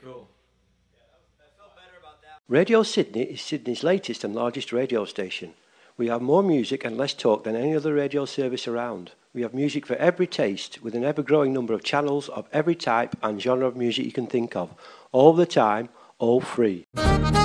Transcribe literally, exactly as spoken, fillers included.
cool. Radio Sydney is Sydney's latest and largest radio station. We have more music and less talk than any other radio service around. We have music for every taste, with an ever-growing number of channels of every type and genre of music you can think of, all the time, all free.